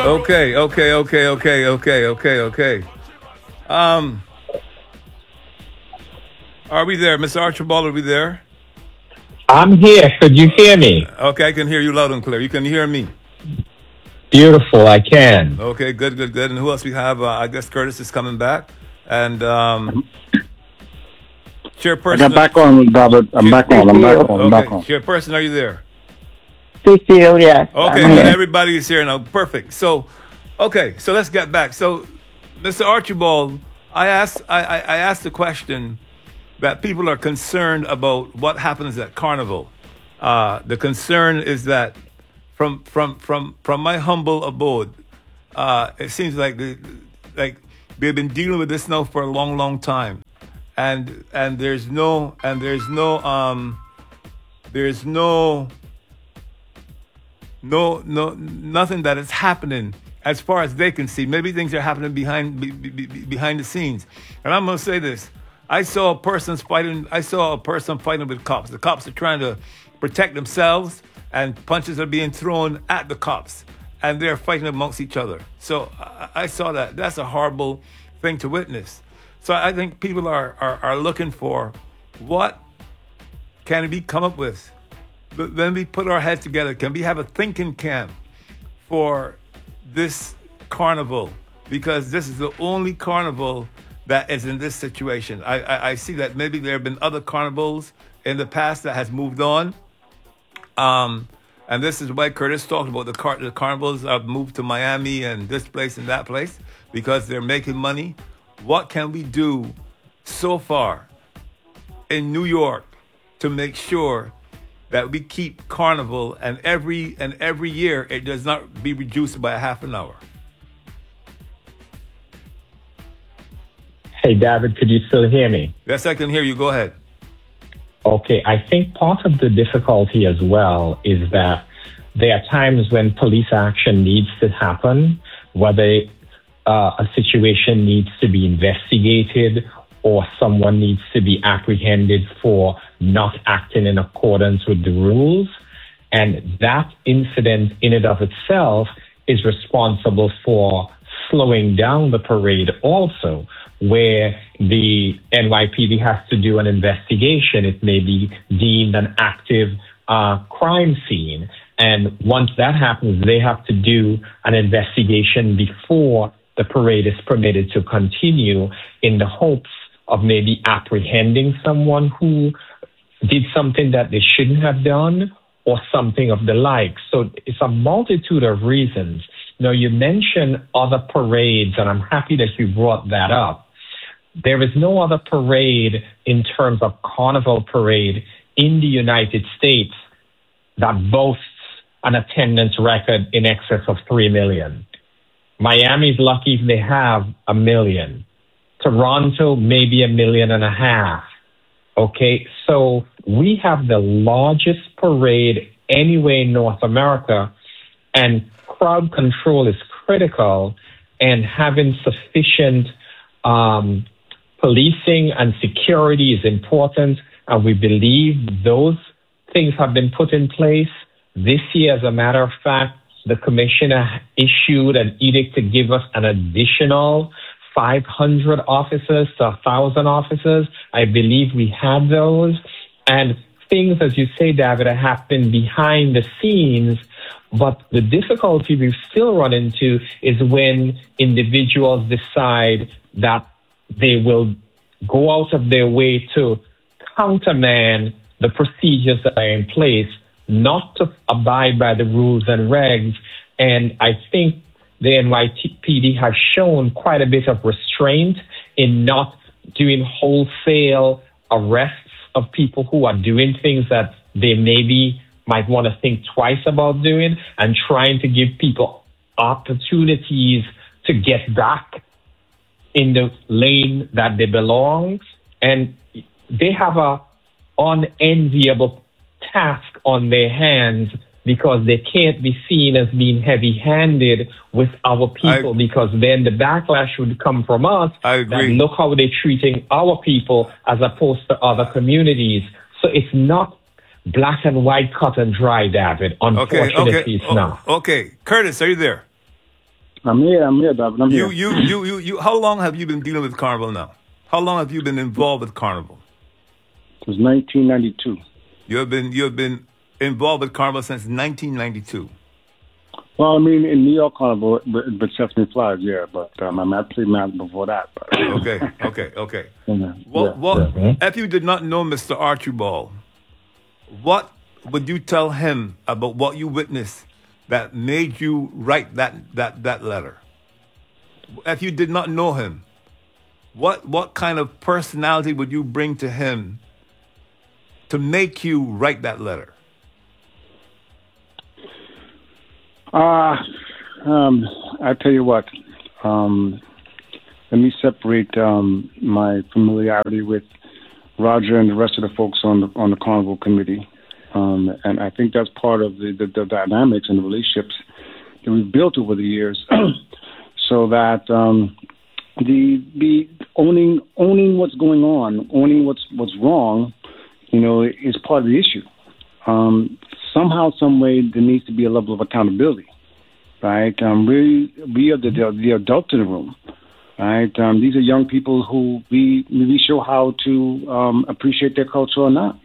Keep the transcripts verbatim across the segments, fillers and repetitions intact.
Okay, okay, okay, okay, okay, okay, okay. Um, are we there, Mister Archibald? Are we there? I'm here. Could you hear me? Okay, I can hear you loud and clear. You can hear me. Beautiful. I can. Okay, good, good, good. And who else we have? Uh, I guess Curtis is coming back, and um, I got chairperson. back on, Robert. I'm Chair, back on. I'm back on. I'm okay, back on. chairperson, are you there? Cecile, yes, Okay, I'm good. here. Everybody is here now. Perfect. So, okay, so let's get back. So, Mister Archibald, I asked, I, I, I asked the question that people are concerned about what happens at Carnival. Uh, the concern is that from from from from my humble abode, uh, it seems like the, like we've been dealing with this now for a long, long time, and and there's no and there's no um there's no no no nothing that is happening as far as they can see. Maybe things are happening behind be, be, be- behind the scenes. And I'm gonna say this: I saw a person fighting. I saw a person fighting with cops. The cops are trying to protect themselves, and punches are being thrown at the cops, and they're fighting amongst each other. So I, I saw that. That's a horrible thing to witness. So I think people are are, are looking for what can we come up with. But then we put our heads together. Can we have a thinking camp for this carnival? Because this is the only carnival that is in this situation. I, I, I see that maybe there have been other carnivals in the past that has moved on. Um, and this is why Curtis talked about the, car- the carnivals have moved to Miami and this place and that place because they're making money. What can we do so far in New York to make sure that we keep Carnival and every and every year it does not be reduced by a half an hour? Hey, David, could you still hear me? Yes, I can hear you. Go ahead. Okay, I think part of the difficulty as well is that there are times when police action needs to happen, whether uh, a situation needs to be investigated or someone needs to be apprehended for not acting in accordance with the rules. And that incident in and of itself is responsible for slowing down the parade also, where the N Y P D has to do an investigation. It may be deemed an active uh, crime scene. And once that happens, they have to do an investigation before the parade is permitted to continue in the hopes of maybe apprehending someone who did something that they shouldn't have done or something of the like. So it's a multitude of reasons. Now, you mentioned other parades, and I'm happy that you brought that up. There is no other parade in terms of carnival parade in the United States that boasts an attendance record in excess of three million. Miami's lucky if they have a million. Toronto, maybe a million and a half. Okay, so we have the largest parade anywhere in North America, and crowd control is critical, and having sufficient um, policing and security is important, and we believe those things have been put in place. This year, as a matter of fact, the commissioner issued an edict to give us an additional five hundred officers to one thousand officers. I believe we have those. And things, as you say, David, have happened behind the scenes. But the difficulty we still run into is when individuals decide that they will go out of their way to countermand the procedures that are in place, not to abide by the rules and regs. And I think the N Y P D has shown quite a bit of restraint in not doing wholesale arrests of people who are doing things that they maybe might want to think twice about doing, and trying to give people opportunities to get back in the lane that they belong. And they have a unenviable task on their hands because they can't be seen as being heavy-handed with our people, I, because then the backlash would come from us. I agree. That look how they're treating our people as opposed to other communities. So it's not black and white, cut and dry, David. Unfortunately, okay, okay, it's o- not. Okay, Curtis, are you there? I'm here. I'm here, David. I'm You, here. you, you, you, you. How long have you been dealing with Carnival now? How long have you been involved with Carnival? It was nineteen ninety-two. You have been, you have been involved with Carnival since nineteen ninety-two. Well, I mean, in New York Carnival, with, with Sesame Flyers, yeah, but um, I'm actually mad before that. But, Okay, okay, okay. yeah, Well, yeah, well, yeah. if you did not know Mister Archibald, what would you tell him about what you witnessed that made you write that that that letter? If you did not know him, what what kind of personality would you bring to him to make you write that letter? Uh, um, I tell you what, um, let me separate um, my familiarity with Roger and the rest of the folks on the on the Carnival committee, um, and I think that's part of the, the, the dynamics and the relationships that we've built over the years, so that um, the the owning owning what's going on, owning what's what's wrong, you know, is part of the issue. Um, somehow, some way, there needs to be a level of accountability, right? Um, we we are the, the the adults in the room, right? Um, these are young people who we we show how to um, appreciate their culture or not.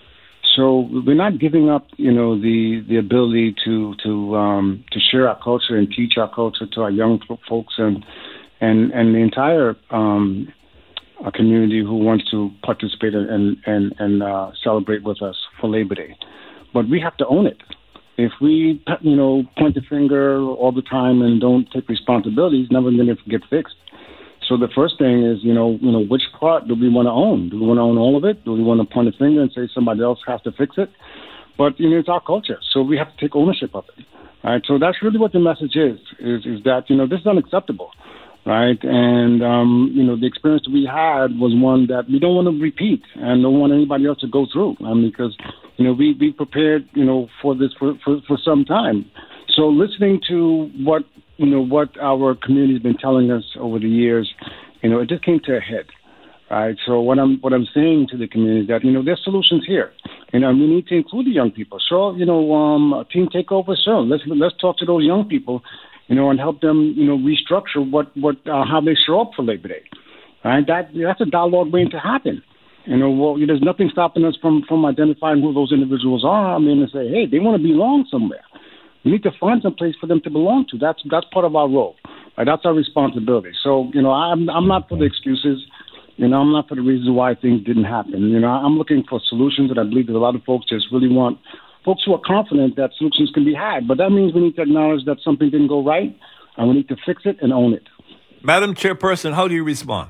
So we're not giving up, you know, the the ability to to um, to share our culture and teach our culture to our young folks and and and the entire um, a community who wants to participate and and and uh, celebrate with us for Labor Day. But we have to own it. If we, you know, point the finger all the time and don't take responsibility, it's never going to get fixed. So the first thing is, you know, you know, which part do we want to own? Do we want to own all of it? Do we want to point a finger and say somebody else has to fix it? But you know, it's our culture, so we have to take ownership of it. All right. So that's really what the message is: is is that you know this is unacceptable. Right, and um, you know the experience we had was one that we don't want to repeat, and don't want anybody else to go through. I mean, because you know we we prepared you know for this for, for, for some time. So listening to what you know what our community has been telling us over the years, you know, it just came to a head. Right. So what I'm what I'm saying to the community is that you know there's solutions here. You know, we need to include the young people. So you know, um, team takeover. So let's let's talk to those young people. You know, and help them, you know, restructure what, what, uh, how they show up for Labor Day. Right? That that's a dialogue waiting to happen. You know, well, there's nothing stopping us from, from identifying who those individuals are. I mean, and say, hey, they want to belong somewhere. We need to find some place for them to belong to. That's that's part of our role. Right? That's our responsibility. So, you know, I'm I'm not for the excuses. You know, I'm not for the reasons why things didn't happen. You know, I'm looking for solutions, and I believe that a lot of folks just really want. Folks who are confident that solutions can be had, but that means we need to acknowledge that something didn't go right, and we need to fix it and own it. Madam Chairperson, how do you respond?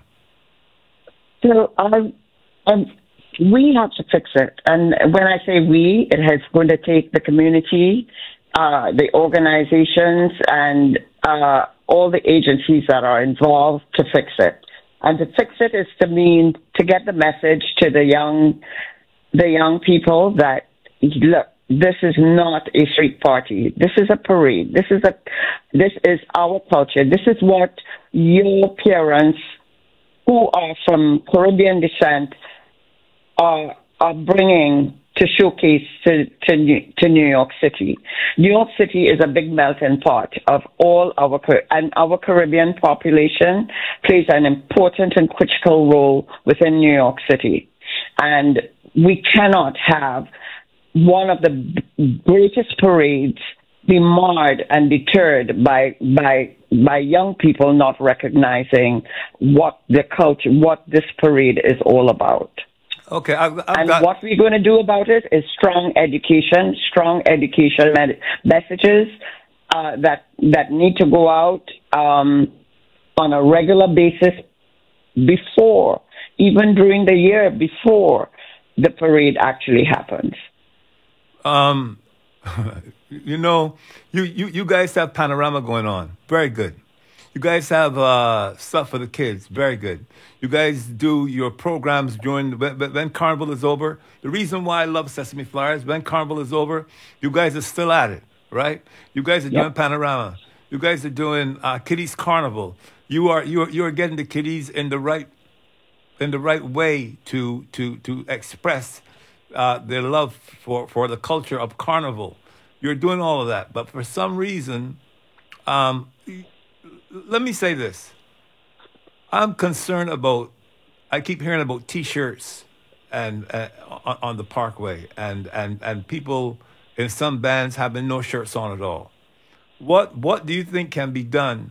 So um, um, we have to fix it. And when I say we, it is going to take the community, uh, the organizations, and uh, all the agencies that are involved to fix it. And to fix it is to mean to get the message to the young, the young people that, look, this is not a street party. This is a parade. This is a, this is our culture. This is what your parents, who are from Caribbean descent, are are bringing to showcase to to New, to New York City. New York City is a big melting pot of all our and our Caribbean population plays an important and critical role within New York City, and we cannot have one of the greatest parades be marred and deterred by by by young people not recognizing what the culture, what this parade is all about. Okay, I've, I've and got... what we're going to do about it is strong education, strong education med- messages uh, that that need to go out um, on a regular basis before, even during the year before the parade actually happens. Um, you know, you, you, you guys have Panorama going on. Very good. You guys have uh, stuff for the kids. Very good. You guys do your programs during, when, when Carnival is over. The reason why I love Sesame Flyers, when Carnival is over, you guys are still at it, right? You guys are yep. doing Panorama. You guys are doing uh, Kiddies Carnival. You are, you are, you are getting the kiddies in the right, in the right way to, to, to express Uh, their love for, for the culture of Carnival. You're doing all of that. But for some reason, um, let me say this. I'm concerned about, I keep hearing about T-shirts and uh, on, on the Parkway, and, and, and people in some bands having no shirts on at all. What what do you think can be done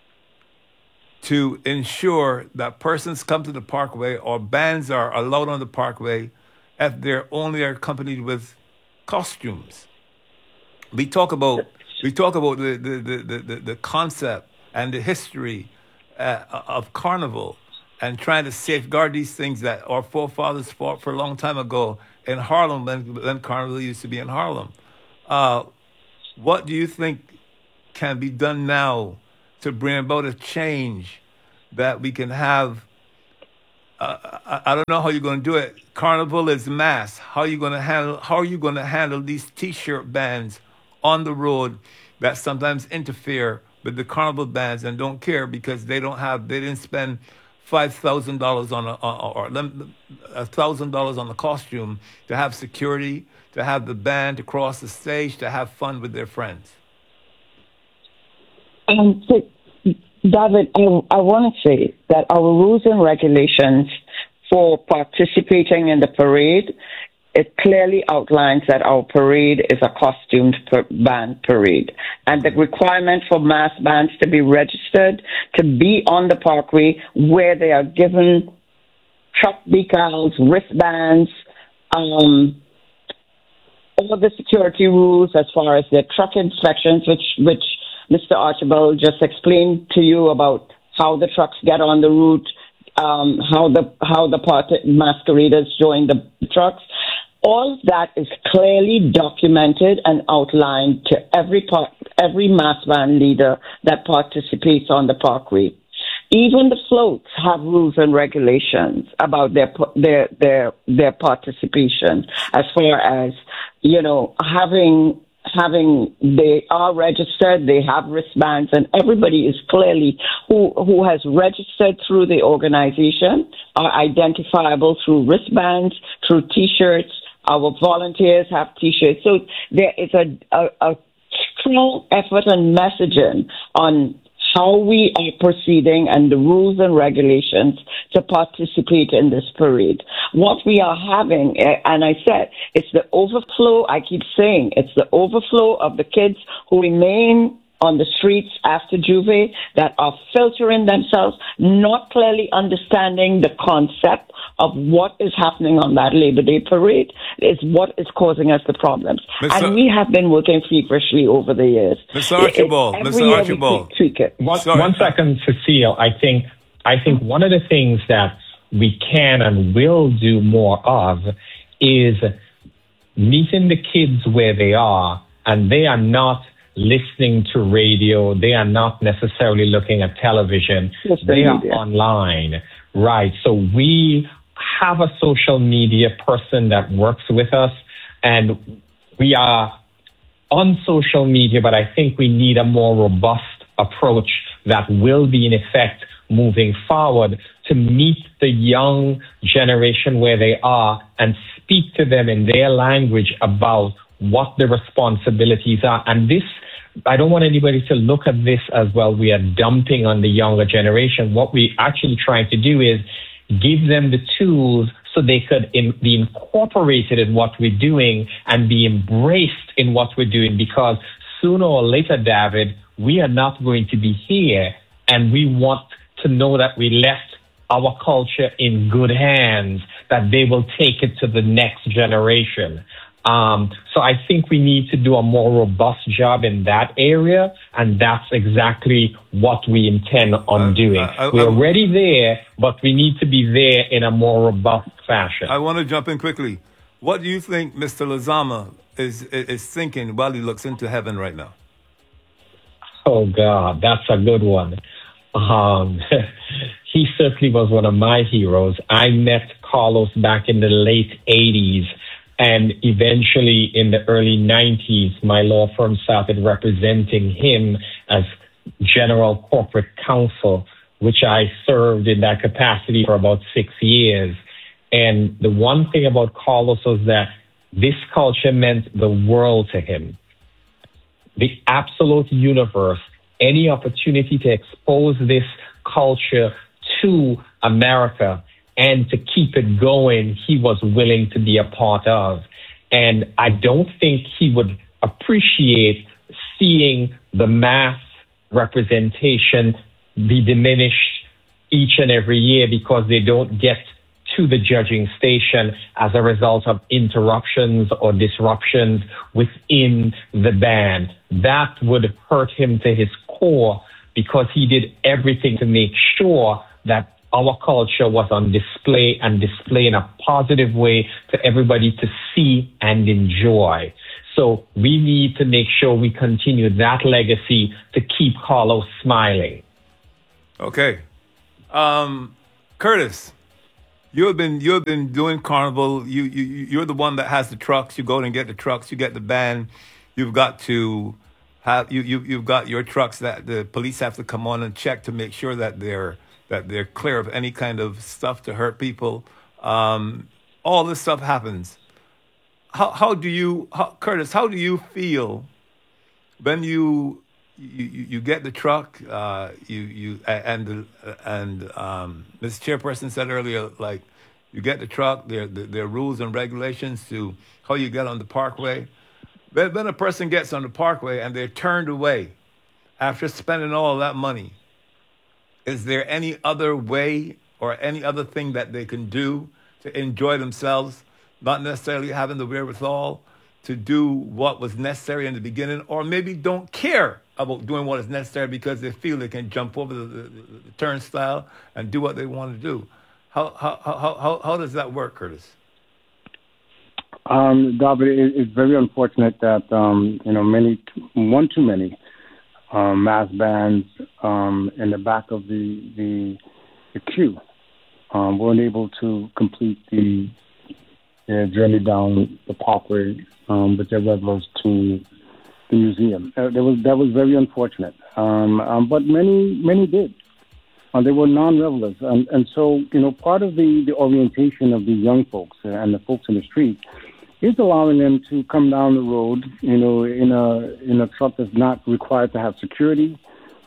to ensure that persons come to the Parkway or bands are allowed on the Parkway if they're only accompanied with costumes? We talk about we talk about the the, the, the, the concept and the history uh, of Carnival and trying to safeguard these things that our forefathers fought for a long time ago in Harlem when, when Carnival used to be in Harlem. Uh, what do you think can be done now to bring about a change that we can have? Uh, I, I don't know how you're going to do it. Carnival is mass. How are you going to handle? How are you going to handle these T-shirt bands on the road that sometimes interfere with the Carnival bands and don't care because they don't have, they didn't spend five thousand dollars on a or a thousand dollars on the costume to have security, to have the band to cross the stage, to have fun with their friends. Um, so, David, I, I want to say that our rules and regulations for participating in the parade, it clearly outlines that our parade is a costumed per- band parade. And the requirement for mass bands to be registered, to be on the Parkway, where they are given truck decals, wristbands, um, all the security rules as far as their truck inspections, which, which Mister Archibald just explained to you about how the trucks get on the route, um, how the how the party masqueraders join the trucks. All of that is clearly documented and outlined to every part, every mass band leader that participates on the Parkway. Even the floats have rules and regulations about their their their their participation, as far as, you know, having. having, they are registered, they have wristbands, and everybody is clearly, who, who has registered through the organization, are identifiable through wristbands, through T-shirts. Our volunteers have T-shirts. So there is a, a, a strong effort and messaging on how we are proceeding and the rules and regulations to participate in this parade. What we are having, and I said, it's the overflow, I keep saying, it's the overflow of the kids who remain on the streets after Juve that are filtering themselves, not clearly understanding the concept of what is happening on that Labor Day parade is what is causing us the problems. Mister And we have been working feverishly over the years. Mister Archibald, Mister Archibald. Tweak it. One, one second, Cecile. I think, I think one of the things that we can and will do more of is meeting the kids where they are, and they are not listening to radio. They are not necessarily looking at television. Yes, they are media. Online, right? So we have a social media person that works with us, and we are on social media, but I think we need a more robust approach that will be in effect moving forward to meet the young generation where they are and speak to them in their language about what the responsibilities are. And this, I don't want anybody to look at this as, well, we are dumping on the younger generation. What we actually trying to do is give them the tools so they could in, be incorporated in what we're doing and be embraced in what we're doing, because sooner or later, David, we are not going to be here, and we want to know that we left our culture in good hands, that they will take it to the next generation. Um, so I think we need to do a more robust job in that area, and that's exactly what we intend on uh, doing. Uh, I, We're already there, but we need to be there in a more robust fashion. I want to jump in quickly. What do you think Mister Lazama is, is thinking while he looks into heaven right now? Oh, God, that's a good one. Um, he certainly was one of my heroes. I met Carlos back in the late eighties. And eventually, in the early nineties, my law firm started representing him as general corporate counsel, which I served in that capacity for about six years. And the one thing about Carlos was that this culture meant the world to him. The absolute universe any opportunity to expose this culture to America and to keep it going, he was willing to be a part of. And I don't think he would appreciate seeing the mass representation be diminished each and every year because they don't get to the judging station as a result of interruptions or disruptions within the band. That would hurt him to his core because he did everything to make sure that our culture was on display and display in a positive way for everybody to see and enjoy. So we need to make sure we continue that legacy to keep Harlow smiling. Okay. Um, Curtis, you have been you have been doing Carnival. You you you're the one that has the trucks. You go and get the trucks. You get the band. You've got to have you you you've got your trucks that the police have to come on and check to make sure that they're that they're clear of any kind of stuff to hurt people. Um, all this stuff happens. How how do you, how, Curtis? How do you feel when you you, you get the truck? Uh, you you and and um, Miz Chairperson said earlier, like you get the truck. There there are rules and regulations to how you get on the parkway. But when a person gets on the parkway and they're turned away after spending all that money, is there any other way or any other thing that they can do to enjoy themselves, not necessarily having the wherewithal to do what was necessary in the beginning, or maybe don't care about doing what is necessary because they feel they can jump over the, the, the turnstile and do what they want to do? How how how how, how does that work, Curtis? Um, David, it, it's very unfortunate that um, you know many, one too many. Um, mass bands um, in the back of the the, the queue um, weren't able to complete the their journey down the parkway um, with their revelers to the museum. Uh, that was that was very unfortunate, um, um, but many many did. Uh, they were non-revelers, and and so you know part of the, the orientation of the young folks and the folks in the street is allowing them to come down the road, you know, in a in a truck that's not required to have security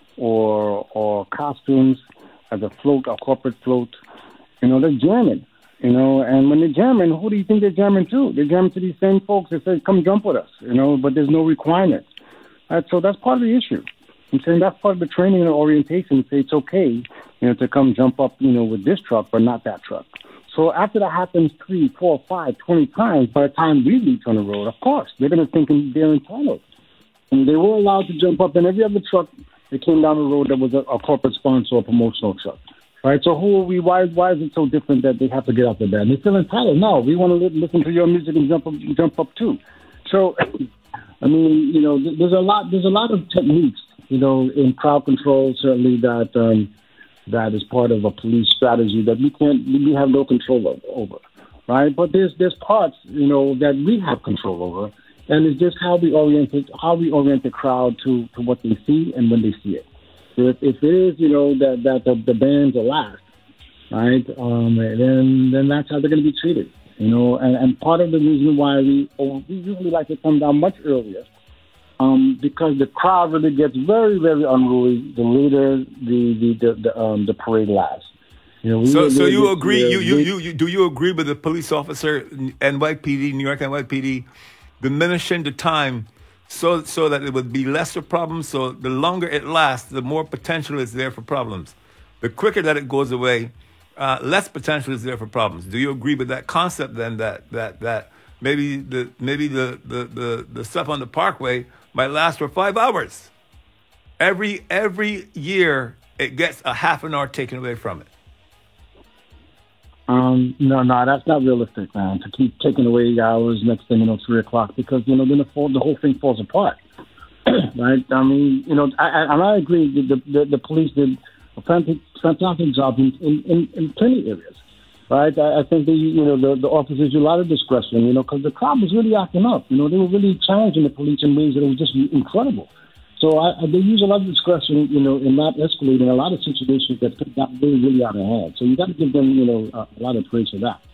or or costumes as a float, a corporate float. You know, they're jamming, you know, and when they're jamming, who do you think they're jamming to? They're jamming to these same folks that say, come jump with us, you know, but there's no requirement. Right? So that's part of the issue. I'm saying that's part of the training and orientation to say it's okay, you know, to come jump up, you know, with this truck, but not that truck. So after that happens three, four, five, twenty times, by the time we reach on the road, of course, they're going to think they're entitled. And they were allowed to jump up in every other truck that came down the road that was a, a corporate sponsor or promotional truck. Right? So who are we? Why, why is it so different that they have to get out the band? They feel entitled. No, we want to li- listen to your music and jump up, jump up too. So, I mean, you know, there's a lot, there's a lot of techniques, you know, in crowd control, certainly that, um, that is part of a police strategy that we can't, we have no control over, right? But there's there's parts, you know, that we have control over, and it's just how we orient it, how we orient the crowd to, to what they see and when they see it. So if, if it is, you know, that that the, the bands are last, right? Um, then then that's how they're going to be treated, you know. And, and part of the reason why we oh, we usually like to come down much earlier. Um, because the crowd really gets very, very unruly the later the the the, the, um, the parade lasts. You know, so, really, so you really, agree? uh, You, you, you, you, do you agree with the police officer, N Y P D, New York N Y P D, diminishing the time so so that it would be lesser problems? So the longer it lasts, the more potential is there for problems. The quicker that it goes away, uh, less potential is there for problems. Do you agree with that concept then? That that that maybe the maybe the the the, the stuff on the parkway might last for five hours. Every every year, it gets a half an hour taken away from it. Um, no, no, that's not realistic, man. To keep taking away hours, next thing you know, three o'clock, because you know then the, fall, the whole thing falls apart, right? I mean, you know, I, I, and I agree. The, the the police did a fantastic, fantastic job in, in, in plenty areas, right? I, I think they, you know, the, the officers used a lot of discretion, you know, because the crowd was really acting up. You know, they were really challenging the police in ways that was just incredible. So I, I, they use a lot of discretion, you know, in not escalating a lot of situations that got really, really out of hand. So you got to give them, you know, a, a lot of praise for that.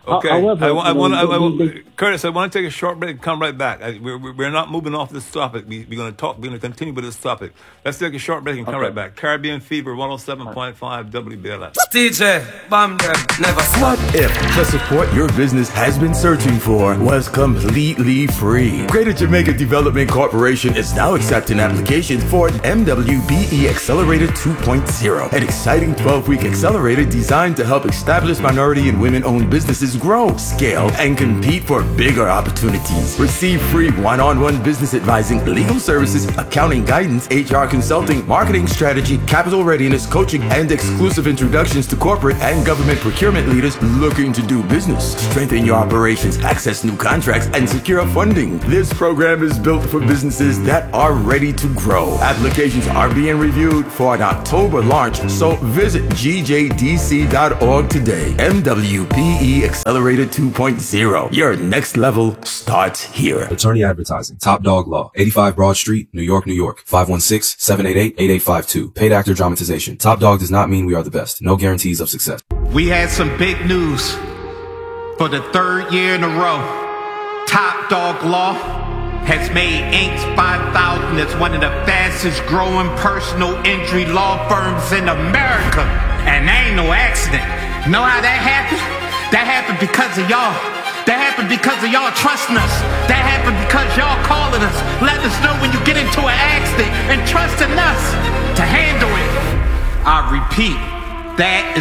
Okay. However, I, wa- I you know, want. I, I, the- the- Curtis, I want to take a short break and come right back. I, we're, we're we're not moving off this topic. We, we're going to talk. We're going to continue with this topic. Let's take a short break and come Okay. right back. Caribbean Fever, one oh seven point five W B L S. D J, bomb them, never What if the support your business has been searching for was completely free? Greater Jamaica Development Corporation is now accepting applications for M W B E Accelerator two point oh, an exciting twelve-week accelerator designed to help established minority and women-owned businesses grow, scale, and compete for bigger opportunities. Receive free one-on-one business advising, legal services, accounting guidance, H R consulting, marketing strategy, capital readiness, coaching, and exclusive introductions to corporate and government procurement leaders looking to do business. Strengthen your operations, access new contracts, and secure funding. This program is built for businesses that are ready to grow. Applications are being reviewed for an October launch, so visit G J D C dot org today. M W P E Accelerator two point oh. Your next level starts here. Attorney Advertising. Top Dog Law. eighty-five Broad Street, New York, New York. five one six, seven eight eight, eight eight five two. Paid actor dramatization. Top Dog does not mean we are the best. No guarantees of success. We had some big news for the third year in a row. Top Dog Law has made Incorporated five thousand as one of the fastest growing personal injury law firms in America. And that ain't no accident. Know how that happened? That happened because of y'all. That happened because of y'all trusting us. That happened because y'all calling us, letting us know when you get into an accident and trusting us to handle it. I repeat, that is